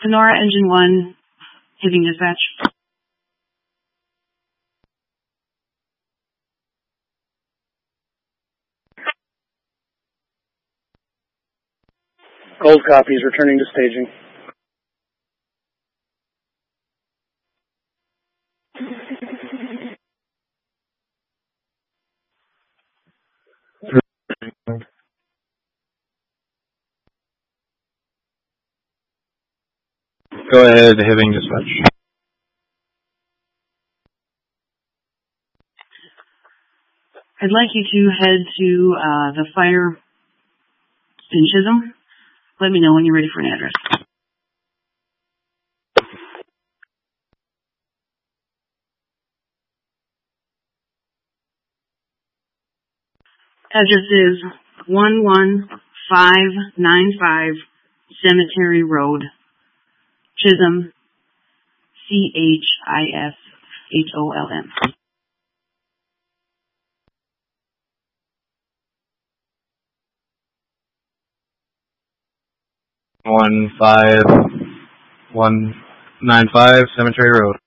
Sonora Engine 1, Hibbing Dispatch. Gold copies, returning to staging. Go ahead, Hibbing Dispatch. I'd like you to head to the fire in Chisholm. Let me know when you're ready for an address. Address is 11595 Cemetery Road, Chisholm, Chisholm. 15195 Cemetery Road.